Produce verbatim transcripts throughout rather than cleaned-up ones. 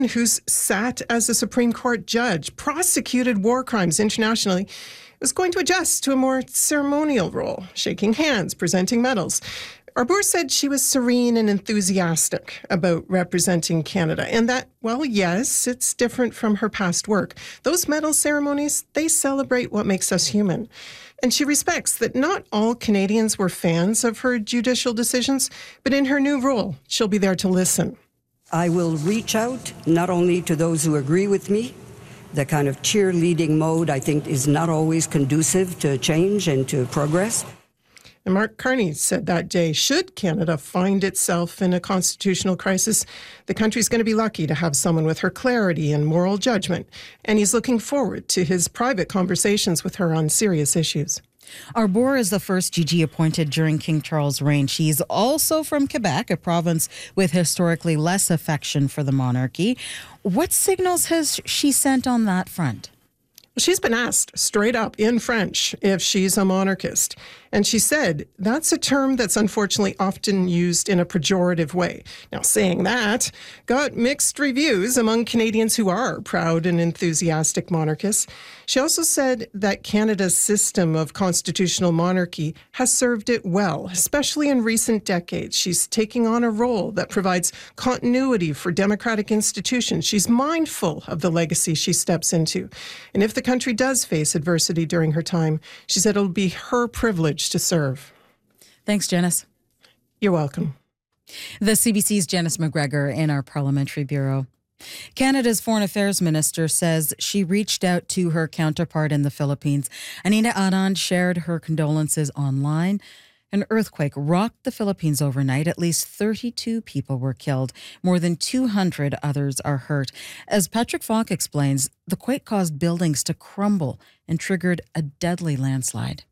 who's sat as a Supreme Court judge, prosecuted war crimes internationally, is going to adjust to a more ceremonial role, shaking hands, presenting medals. Arbour said she was serene and enthusiastic about representing Canada, and that, well, yes, it's different from her past work. Those medal ceremonies, they celebrate what makes us human. And she respects that not all Canadians were fans of her judicial decisions, but in her new role, she'll be there to listen. I will reach out not only to those who agree with me. The kind of cheerleading mode, I think, is not always conducive to change and to progress. And Mark Carney said that day, should Canada find itself in a constitutional crisis, the country's going to be lucky to have someone with her clarity and moral judgment. And he's looking forward to his private conversations with her on serious issues. Arbour is the first G G appointed during King Charles' reign. She's also from Quebec, a province with historically less affection for the monarchy. What signals has she sent on that front? She's been asked straight up in French if she's a monarchist. And she said that's a term that's unfortunately often used in a pejorative way. Now, saying that got mixed reviews among Canadians who are proud and enthusiastic monarchists. She also said that Canada's system of constitutional monarchy has served it well, especially in recent decades. She's taking on a role that provides continuity for democratic institutions. She's mindful of the legacy she steps into. And if the country does face adversity during her time, she said it'll be her privilege to serve. Thanks, Janice. You're welcome. The C B C's Janice McGregor in our Parliamentary Bureau. Canada's Foreign Affairs Minister says she reached out to her counterpart in the Philippines. Anita Aran shared her condolences online. An earthquake rocked the Philippines overnight. At least thirty-two people were killed. More than two hundred others are hurt. As Patrick Falk explains, the quake caused buildings to crumble and triggered a deadly landslide.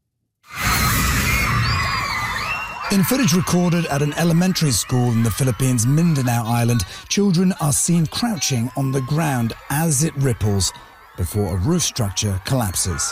In footage recorded at an elementary school in the Philippines' Mindanao Island, children are seen crouching on the ground as it ripples before a roof structure collapses.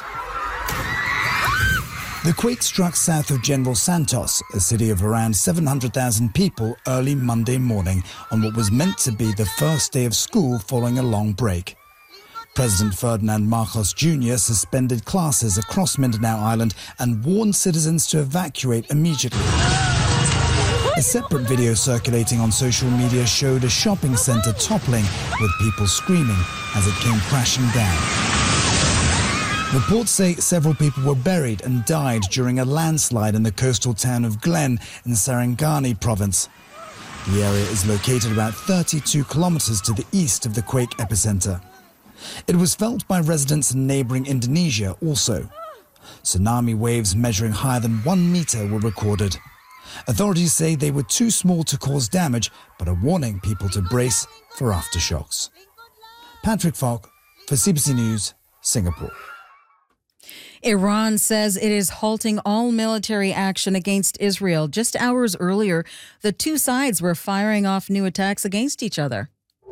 The quake struck south of General Santos, a city of around seven hundred thousand people, early Monday morning on what was meant to be the first day of school following a long break. President Ferdinand Marcos Junior suspended classes across Mindanao Island and warned citizens to evacuate immediately. A separate video circulating on social media showed a shopping centre toppling with people screaming as it came crashing down. Reports say several people were buried and died during a landslide in the coastal town of Glen in Sarangani province. The area is located about thirty-two kilometres to the east of the quake epicenter. It was felt by residents in neighbouring Indonesia also. Tsunami waves measuring higher than one metre were recorded. Authorities say they were too small to cause damage, but are warning people to brace for aftershocks. Patrick Falk for C B C News, Singapore. Iran says it is halting all military action against Israel. Just hours earlier, the two sides were firing off new attacks against each other.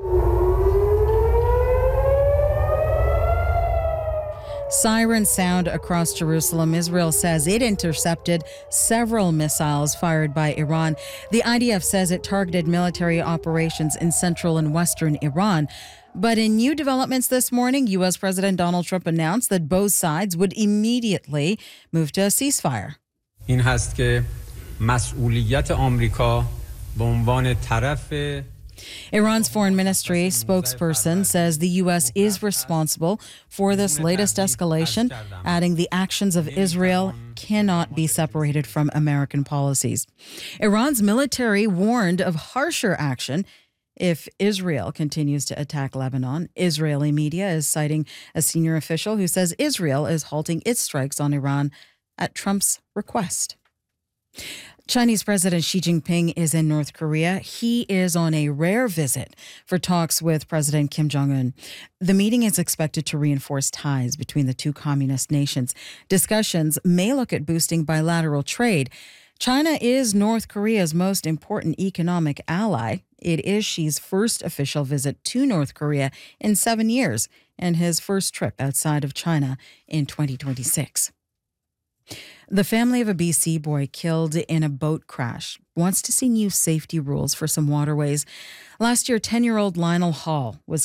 Sirens sound across Jerusalem. Israel says it intercepted several missiles fired by Iran. The I D F says it targeted military operations in central and western Iran. But in new developments this morning, U S President Donald Trump announced that both sides would immediately move to a ceasefire. این هست که مسئولیت آمریکا به عنوان طرف Iran's foreign ministry spokesperson says the U S is responsible for this latest escalation, adding the actions of Israel cannot be separated from American policies. Iran's military warned of harsher action if Israel continues to attack Lebanon. Israeli media is citing a senior official who says Israel is halting its strikes on Iran at Trump's request. Chinese President Xi Jinping is in North Korea. He is on a rare visit for talks with President Kim Jong-un. The meeting is expected to reinforce ties between the two communist nations. Discussions may look at boosting bilateral trade. China is North Korea's most important economic ally. It is Xi's first official visit to North Korea in seven years and his first trip outside of China in twenty twenty-six. The family of a B C boy killed in a boat crash wants to see new safety rules for some waterways. Last year, ten-year-old Lionel Hall was